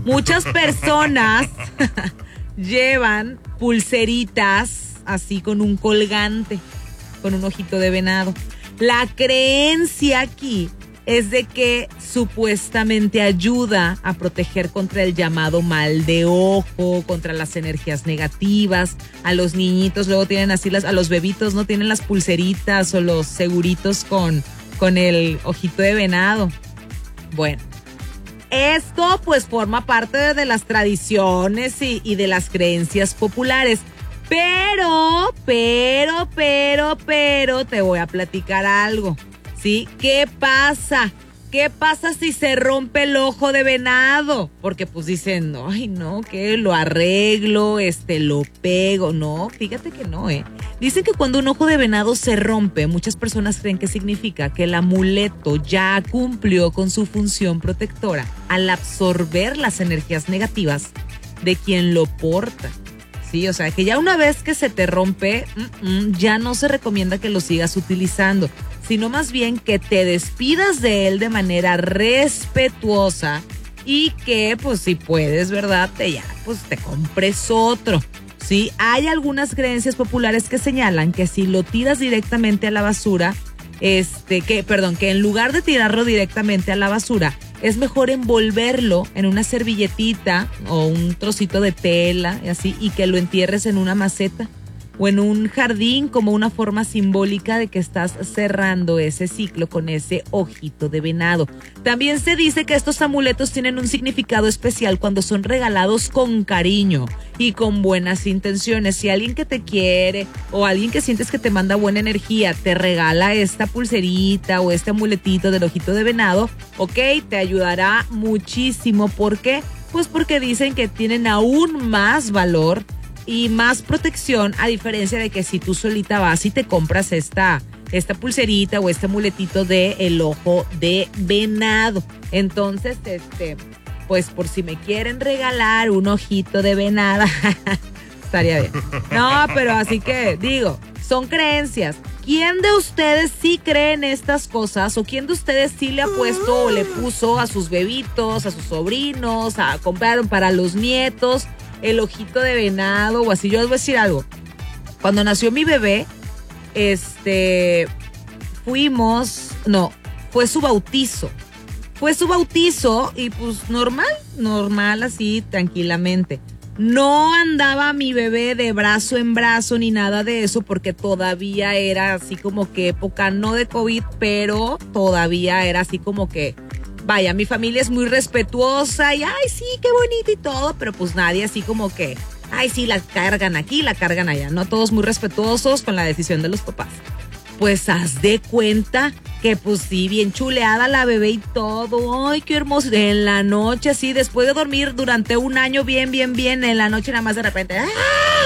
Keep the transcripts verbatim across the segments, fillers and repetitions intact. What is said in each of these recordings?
Muchas personas llevan pulseritas así con un colgante, con un ojito de venado. La creencia aquí es de que supuestamente ayuda a proteger contra el llamado mal de ojo, contra las energías negativas. A los niñitos luego tienen así, las, a los bebitos no tienen las pulseritas o los seguritos con, con el ojito de venado. Bueno, esto pues forma parte de, de las tradiciones y, y de las creencias populares. Pero, pero, pero, pero, te voy a platicar algo. ¿Sí? ¿Qué pasa? ¿Qué pasa si se rompe el ojo de venado? Porque pues dicen, ay no, que lo arreglo, este, lo pego. No, fíjate que no, ¿eh? Dicen que cuando un ojo de venado se rompe, muchas personas creen que significa que el amuleto ya cumplió con su función protectora al absorber las energías negativas de quien lo porta. Sí, o sea, que ya una vez que se te rompe, mm, mm, ya no se recomienda que lo sigas utilizando, sino más bien que te despidas de él de manera respetuosa y que, pues, si puedes, ¿verdad? Te ya, pues, te compres otro. Sí, hay algunas creencias populares que señalan que si lo tiras directamente a la basura, este, que, perdón, que en lugar de tirarlo directamente a la basura, es mejor envolverlo en una servilletita o un trocito de tela y así, y que lo entierres en una maceta o en un jardín como una forma simbólica de que estás cerrando ese ciclo con ese ojito de venado. También se dice que estos amuletos tienen un significado especial cuando son regalados con cariño y con buenas intenciones. Si alguien que te quiere o alguien que sientes que te manda buena energía te regala esta pulserita o este amuletito del ojito de venado, ok, te ayudará muchísimo. ¿Por qué? Pues porque dicen que tienen aún más valor y más protección, a diferencia de que si tú solita vas y te compras esta, esta pulserita o este amuletito de el ojo de venado. Entonces, este, pues por si me quieren regalar un ojito de venada, estaría bien. No, pero así que digo, son creencias. ¿Quién de ustedes sí cree en estas cosas? ¿O quién de ustedes sí le ha puesto o le puso a sus bebitos, a sus sobrinos, a compraron para los nietos el ojito de venado o así? Yo les voy a decir algo. Cuando nació mi bebé, este, fuimos, no, fue su bautizo. Fue su bautizo y pues normal, normal así, tranquilamente. No andaba mi bebé de brazo en brazo ni nada de eso porque todavía era así como que época, no de COVID, pero todavía era así como que, vaya, mi familia es muy respetuosa y ay, sí, qué bonito y todo, pero pues nadie así como que, ay, sí, la cargan aquí, la cargan allá, ¿no? Todos muy respetuosos con la decisión de los papás. Pues haz de cuenta que pues sí, bien chuleada la bebé y todo, ay, qué hermoso. En la noche así, después de dormir durante un año bien, bien, bien, en la noche nada más de repente, ¡ah!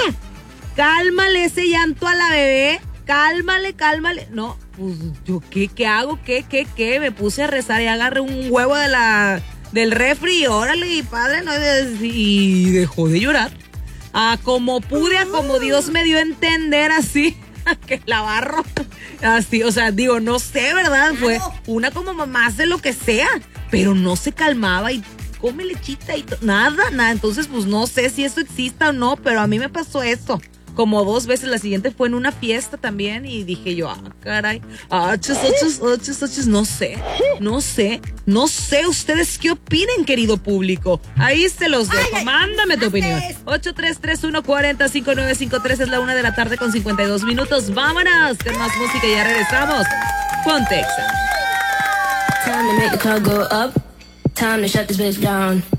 Cálmale ese llanto a la bebé, cálmale, cálmale. No, pues yo, ¿qué, qué hago? ¿Qué, qué, qué? Me puse a rezar y agarré un huevo de la, del refri y órale, y padre, no, y dejó de llorar. Ah, como pude, a como Dios me dio a entender así, que la barro. Así, o sea, digo, no sé, ¿verdad? Fue una como mamá de lo que sea, pero no se calmaba y come lechita y to- nada, nada. Entonces, pues no sé si eso exista o no, pero a mí me pasó eso. Como dos veces, la siguiente fue en una fiesta también y dije yo, ah, caray, achos, achos, achos, achos, no sé, no sé, no sé ustedes qué opinen, querido público. Ahí se los dejo, ay, mándame tu opinión. ocho tres tres uno cuatro cero cinco nueve cinco tres es la una de la tarde con cincuenta y dos minutos. Vámonos, con más música y ya regresamos. Ponte Exa. Time to make the club go up, time to shut this bitch down.